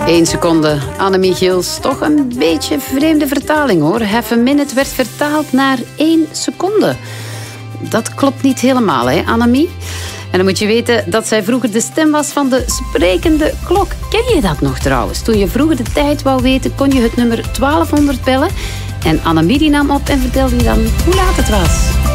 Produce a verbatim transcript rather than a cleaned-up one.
Eén seconde. Annemie Gils. Toch een beetje vreemde vertaling hoor. Half a minute werd vertaald naar één seconde. Dat klopt niet helemaal, hè, Annemie? En dan moet je weten dat zij vroeger de stem was van de sprekende klok. Ken je dat nog trouwens? Toen je vroeger de tijd wou weten, kon je het nummer twaalfhonderd bellen. En Annemie die nam op en vertelde je dan hoe laat het was.